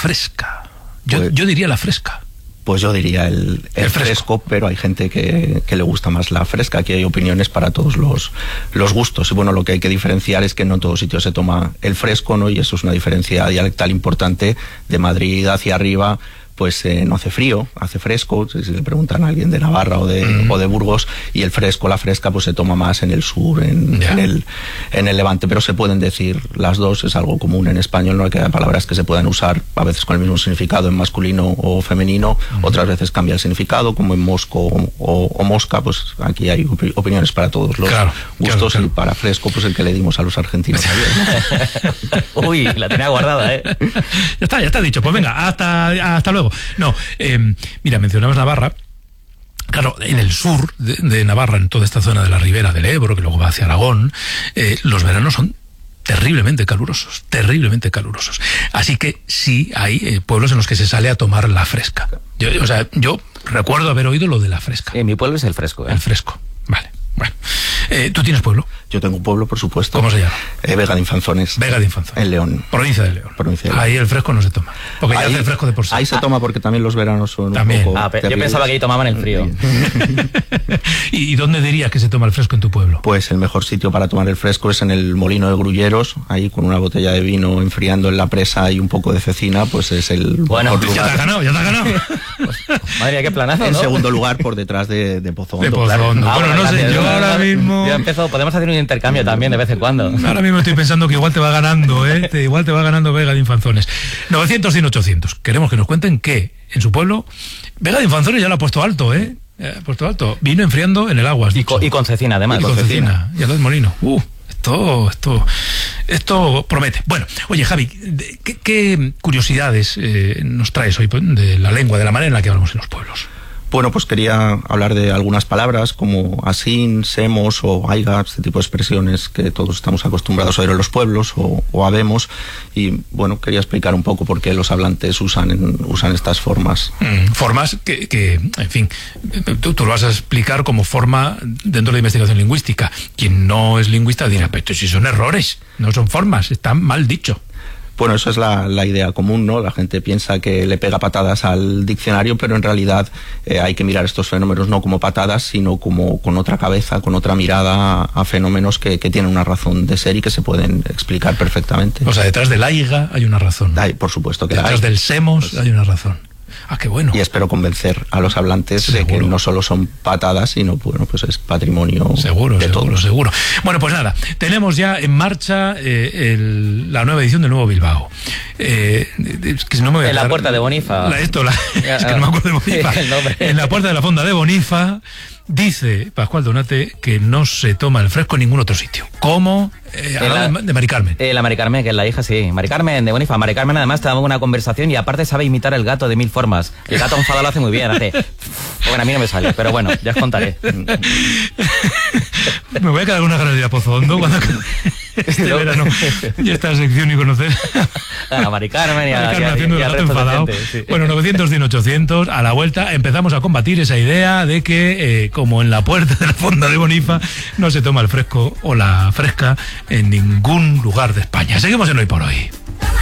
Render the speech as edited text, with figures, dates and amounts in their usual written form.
fresca. Yo diría la fresca. Pues yo diría el fresco, pero hay gente que le gusta más la fresca. Aquí hay opiniones para todos los gustos. Y bueno, lo que hay que diferenciar es que no en todos sitios se toma el fresco, ¿no? Y eso es una diferencia dialectal importante. De Madrid hacia arriba, pues no hace frío, hace fresco. Si le preguntan a alguien de Navarra o de Burgos, y el fresco, la fresca, pues se toma más en el sur, en el Levante. Pero se pueden decir las dos, es algo común en español, no hay palabras que se puedan usar a veces con el mismo significado en masculino o femenino, otras veces cambia el significado, como en mosco o mosca. Pues aquí hay opiniones para todos los gustos, claro. Y para fresco, pues el que le dimos a los argentinos ayer, ¿no? Uy, la tenía guardada, Ya está dicho. Pues venga, hasta luego. No, mira, mencionabas Navarra. Claro, en el sur de Navarra, en toda esta zona de la ribera del Ebro, que luego va hacia Aragón, los veranos son terriblemente calurosos. Así que sí hay pueblos en los que se sale a tomar la fresca. Yo recuerdo haber oído lo de la fresca. Mi pueblo es el fresco. El fresco, vale. Bueno, ¿tú tienes pueblo? Yo tengo un pueblo, por supuesto. ¿Cómo se llama? Vega de Infanzones. Vega de Infanzones. En León. Provincia de León. Ahí el fresco no se toma. Porque ahí, ya hace fresco de por sí. Ahí se toma porque también los veranos son también. un poco yo pensaba que ahí tomaban el frío. ¿Y dónde dirías que se toma el fresco en tu pueblo? Pues el mejor sitio para tomar el fresco es en el Molino de Grulleros, ahí con una botella de vino enfriando en la presa y un poco de cecina, pues es el bueno, mejor lugar. Ya te has ganado. Pues, madre mía, qué planazo, ¿no? En segundo lugar, por detrás de Pozo Hondo. Claro. Bueno, no sé, yo ahora mismo... Podemos hacer un intercambio también de vez en cuando. Ahora mismo estoy pensando que igual te va ganando, igual te va ganando Vega de Infanzones. 900 y 800. Queremos que nos cuenten que en su pueblo Vega de Infanzones ya lo ha puesto alto, Ha puesto alto. Vino enfriando en el agua. Y con cecina, además. Y con cecina. Y al del molino. Esto promete. Bueno, oye, Javi, ¿qué curiosidades nos traes hoy de la lengua, de la manera en la que hablamos en los pueblos? Bueno, pues quería hablar de algunas palabras como asín, semos o aiga, este tipo de expresiones que todos estamos acostumbrados a oír en los pueblos o habemos, y bueno, quería explicar un poco por qué los hablantes usan estas formas. Formas que en fin, tú lo vas a explicar como forma dentro de la investigación lingüística. Quien no es lingüista dirá, pero si son errores, no son formas, están mal dicho. Bueno, eso es la idea común, ¿no? La gente piensa que le pega patadas al diccionario, pero en realidad hay que mirar estos fenómenos no como patadas, sino como con otra cabeza, con otra mirada a fenómenos que tienen una razón de ser y que se pueden explicar perfectamente. O sea, detrás del aiga hay una razón. Por supuesto que detrás del semos hay una razón. Qué bueno. Y espero convencer a los hablantes de que no solo son patadas, sino bueno, pues es patrimonio de todos. Seguro. Bueno, pues nada, tenemos ya en marcha la nueva edición del Nuevo Bilbao. Es que no me voy a en la puerta de Bonifa. Es que no me acuerdo de Bonifa. En la puerta de la Fonda de Bonifa. Dice Pascual Donate que no se toma el fresco en ningún otro sitio. ¿Cómo? De Mari Carmen. La Mari Carmen, que es la hija, sí. Mari Carmen de Bonifa. Mari Carmen además te da una conversación y aparte sabe imitar el gato de 1000 formas. El gato enfadado lo hace muy bien, hace... Bueno, a mí no me sale, pero bueno, ya os contaré. Me voy a quedar con una ganadería Pozo Hondo cuando este verano y esta sección y conocer a Mari Carmen y a haciendo el gato enfadado. Sí. Bueno, 900 y 800, a la vuelta empezamos a combatir esa idea de que como en la puerta de la Fonda de Bonifa no se toma el fresco o la fresca en ningún lugar de España. Seguimos en Hoy por Hoy.